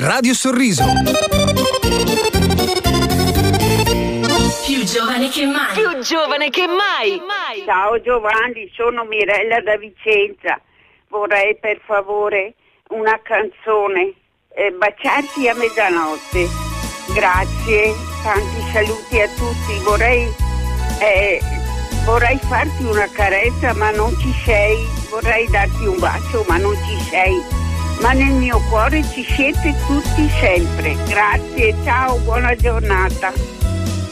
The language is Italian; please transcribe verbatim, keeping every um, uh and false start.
Radio Sorriso. Più giovane che mai. Più giovane che mai. Ciao Giovanni, sono Mirella da Vicenza. Vorrei per favore una canzone, eh, Baciarti a mezzanotte. Grazie, tanti saluti a tutti. Vorrei, eh, vorrei farti una carezza ma non ci sei. Vorrei darti un bacio ma non ci sei. Ma nel mio cuore ci siete tutti sempre. Grazie, ciao, buona giornata.